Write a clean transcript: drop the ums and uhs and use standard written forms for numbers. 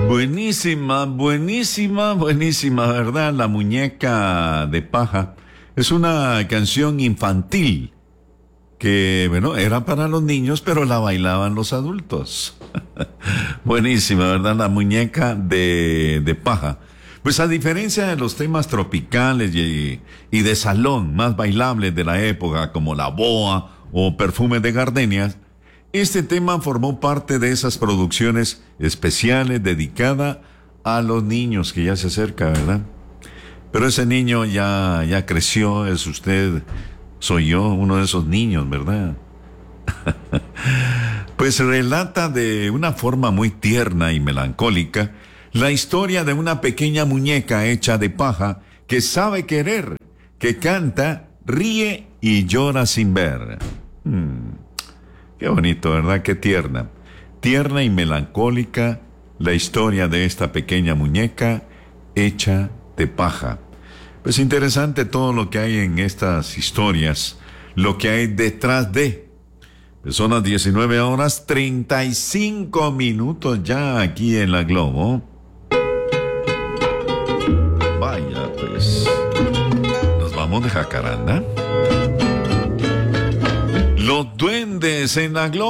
Buenísima, buenísima, buenísima, ¿verdad? La muñeca de paja es una canción infantil que, bueno, era para los niños, pero la bailaban los adultos. Buenísima, ¿verdad? La muñeca de paja. Pues a diferencia de los temas tropicales y de salón más bailables de la época, como La Boa o Perfume de Gardenias, este tema formó parte de esas producciones especiales dedicadas a los niños, que ya se acerca, ¿verdad? Pero ese niño ya creció, es usted, soy yo, uno de esos niños, ¿verdad? Pues relata de una forma muy tierna y melancólica la historia de una pequeña muñeca hecha de paja que sabe querer, que canta, ríe y llora sin ver. Qué bonito, ¿verdad? Qué tierna. Tierna y melancólica la historia de esta pequeña muñeca hecha de paja. Pues interesante todo lo que hay en estas historias, lo que hay detrás de. Pues son las 19:35 ya aquí en la Globo. Vaya, pues, nos vamos de jacaranda. Los duendes en la Globo.